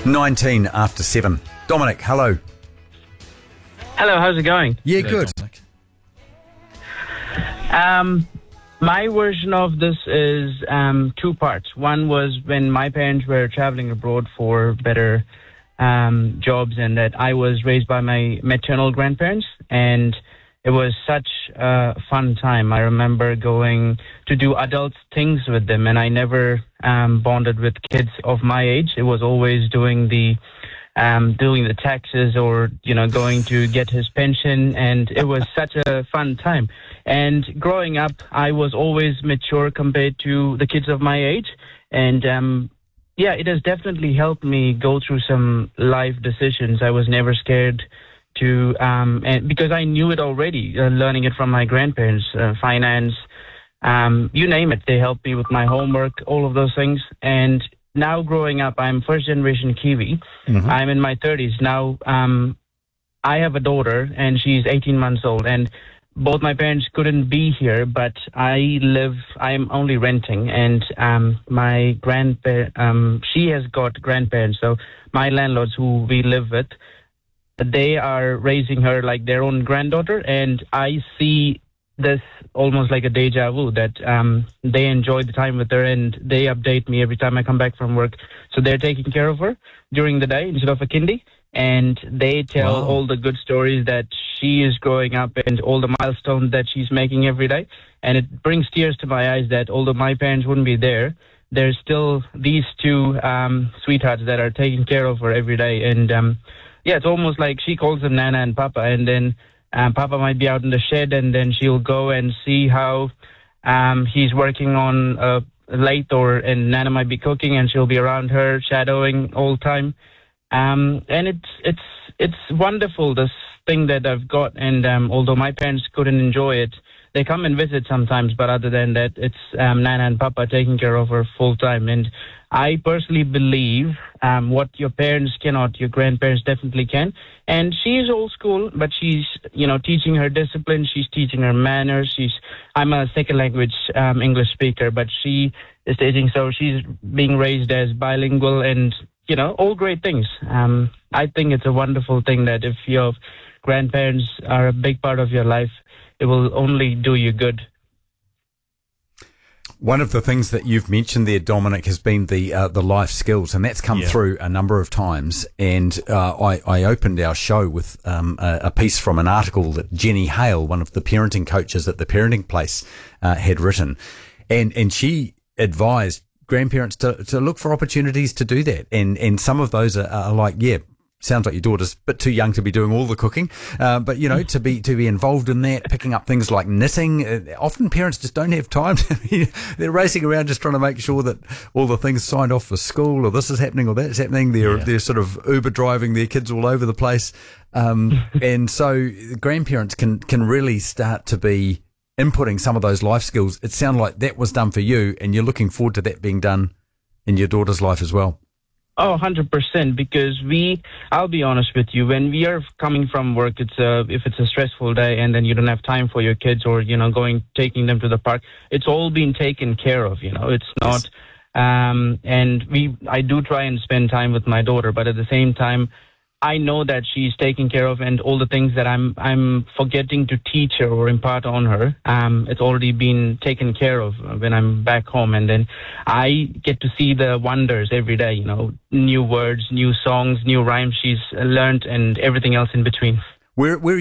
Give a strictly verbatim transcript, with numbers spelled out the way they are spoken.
nineteen after seven. Dominic, hello. Hello, how's it going? Yeah, Hello, good. Dominic. Um, my version of this is um, two parts. One was when my parents were traveling abroad for better um, jobs, and that I was raised by my maternal grandparents, and it was such a fun time. I remember going to do adult things with them, and I never um, bonded with kids of my age. It was always doing the um, doing the taxes, or you know, going to get his pension, and it was such a fun time. And growing up, I was always mature compared to the kids of my age, and um, yeah, it has definitely helped me go through some life decisions. I was never scared to, um, and because I knew it already, uh, learning it from my grandparents, uh, finance, um, you name it. They helped me with my homework, all of those things. And now growing up, I'm first generation Kiwi. Mm-hmm. I'm in my thirties now. Um, I have a daughter, and she's eighteen months old, and both my parents couldn't be here, but I live, I'm only renting, and um, my grandpa, um, she has got grandparents, so my landlords who we live with, they are raising her like their own granddaughter, and I see this almost like a deja vu that um, they enjoy the time with her, and they update me every time I come back from work. So they're taking care of her during the day instead of a kindy, and they tell Wow. all the good stories that she is growing up and all the milestones that she's making every day. And it brings tears to my eyes that although my parents wouldn't be there, there's still these two um, sweethearts that are taking care of her every day. And um, yeah, it's almost like she calls them Nana and Papa, and then um, Papa might be out in the shed, and then she'll go and see how um, he's working on a lathe, or and Nana might be cooking, and she'll be around her shadowing all the time. Um, and it's it's it's wonderful, this thing that I've got. And um, although my parents couldn't enjoy it, they come and visit sometimes. But other than that, it's um, Nana and Papa taking care of her full time. And I personally believe um, what your parents cannot, your grandparents definitely can. And she's old school, but she's, you know, teaching her discipline. She's teaching her manners. She's, I'm a second language um, English speaker, but she is teaching, so she's being raised as bilingual, and, you know, all great things. Um, I think it's a wonderful thing that if your grandparents are a big part of your life, it will only do you good. One of the things that you've mentioned there, Dominic, has been the uh, the life skills, and that's come Yeah. through a number of times. And uh, I, I opened our show with um, a, a piece from an article that Jenny Hale, one of the parenting coaches at the Parenting Place, uh, had written, and and she advised grandparents to to look for opportunities to do that. And and some of those are, are like, yeah, sounds like your daughter's a bit too young to be doing all the cooking, uh, but you know, to be to be involved in that, picking up things like knitting. Uh, often parents just don't have time to be, they're racing around just trying to make sure that all the things signed off for school, or this is happening or that's happening. They're Yeah. they're sort of Uber driving their kids all over the place, um, and so grandparents can can really start to be inputting some of those life skills. It sounded like that was done for you, and you're looking forward to that being done in your daughter's life as well. Oh, one hundred percent, because we, I'll be honest with you, when we are coming from work, it's a, if it's a stressful day and then you don't have time for your kids, or, you know, going, taking them to the park, it's all been taken care of, you know, it's not, um, and we, I do try and spend time with my daughter, but at the same time, I know that she's taken care of, and all the things that I'm I'm forgetting to teach her or impart on her, um, it's already been taken care of when I'm back home. And then I get to see the wonders every day, you know, new words, new songs, new rhymes she's learned, and everything else in between. Where where